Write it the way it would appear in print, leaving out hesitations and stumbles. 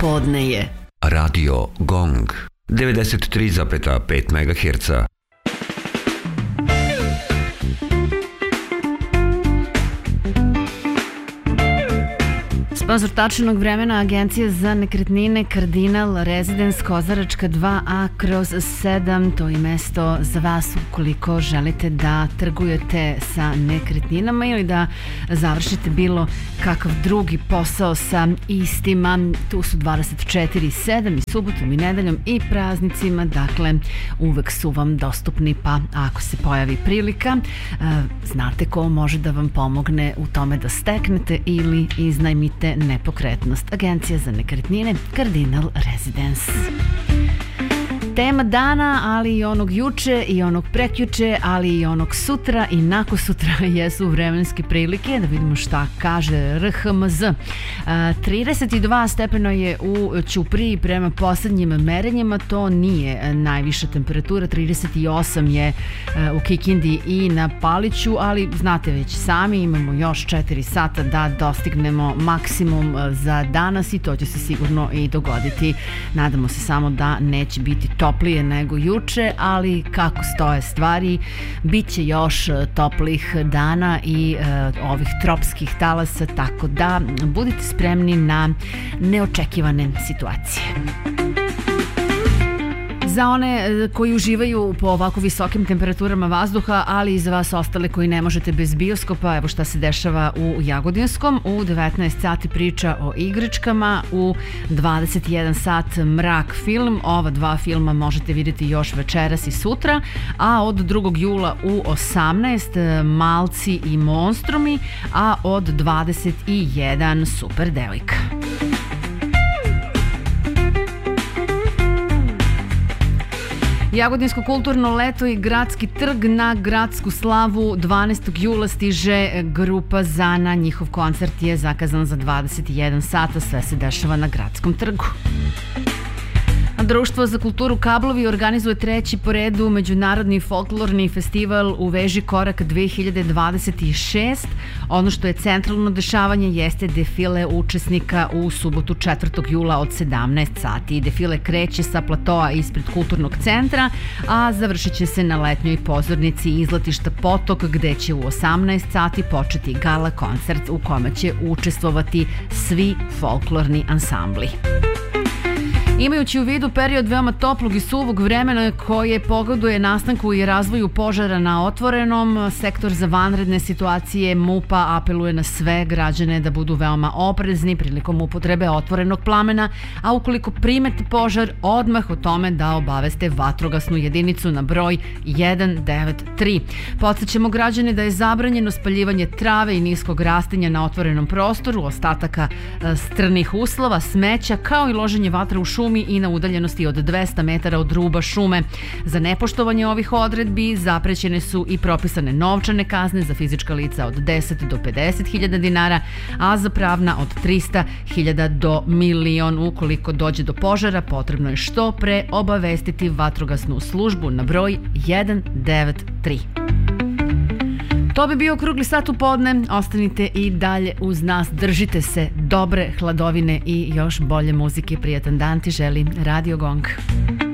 Podne je Radio Gong 93,5 MHz. Sponzor tačnog vremena Agencija za nekretnine Cardinal Residence Kozaračka 2A/7. To je mesto za vas ukoliko želite da trgujete sa nekretninama ili da završite bilo kakav drugi posao sa istima. Tu su 24/7 i subotom i nedeljom i praznicima, dakle uvek su vam dostupni, pa ako se pojavi prilika, znate ko može da vam pomogne u tome da steknete ili iznajmite nepokretnost. Agencija za nekretnine Cardinal Residence. Tema dana, ali i onog juče i onog prekjuče, ali i onog sutra i nakon sutra jesu vremenske prilike. Da vidimo šta kaže RHMZ. 32 stepena je u Ćupriji prema poslednjim merenjima. To nije najviša temperatura. 38 je u Kikindi i na Paliću, ali znate već sami, imamo još 4 sata da dostignemo maksimum za danas i to će se sigurno i dogoditi. Nadamo se samo da neće biti toplije nego juče, ali kako stoje stvari, bit će još toplih dana i ovih tropskih talasa, tako da budite spremni na neočekivane situacije. Za one koji uživaju po ovako visokim temperaturama vazduha, ali i za vas ostale koji ne možete bez bioskopa, evo šta se dešava u Jagodinskom. U 19 sati priča o igračkama, u 21 sat Mrak film. Ova dva filma možete vidjeti još večeras i sutra, a od 2. jula u 18 Malci i monstrumi, a od 21 Super devojka. Jagodinsko kulturno leto i gradski trg. Na gradsku slavu 12. jula stiže grupa Zana. Njihov koncert je zakazan za 21 sata. Sve se dešava na gradskom trgu. Društvo za kulturu Kablovi organizuje 3. po redu Međunarodni folklorni festival u veži Korak 2026. Ono što je centralno dešavanje jeste defile učesnika u subotu 4. jula od 17 sati. Defile kreće sa platoa ispred kulturnog centra, a završit će se na letnjoj pozornici izletišta Potok, gde će u 18 sati početi gala koncert u kome će učestvovati svi folklorni ansambli. Imajući u vidu period veoma toplog i suvog vremena koje pogoduje nastanku i razvoju požara na otvorenom, sektor za vanredne situacije MUP-a apeluje na sve građane da budu veoma oprezni prilikom upotrebe otvorenog plamena, a ukoliko primete požar, odmah o tome da obaveste vatrogasnu jedinicu na broj 193. Podsećamo građane da je zabranjeno spaljivanje trave i niskog rastinja na otvorenom prostoru, ostataka strnih uslova, smeća, kao i loženje vatra u šumi i na udaljenosti od 200 metara od ruba šume. Za nepoštovanje ovih odredbi zaprećene su i propisane novčane kazne za fizička lica od 10 do 50.000 dinara, a za pravna od 300.000 do 1.000.000. Ukoliko dođe do požara, potrebno je što pre obavestiti vatrogasnu službu na broj 193. To bi bio okrugli sat u podne. Ostanite i dalje uz nas. Držite se dobre hladovine i još bolje muzike. Prijatan dan ti želi Radio Gong.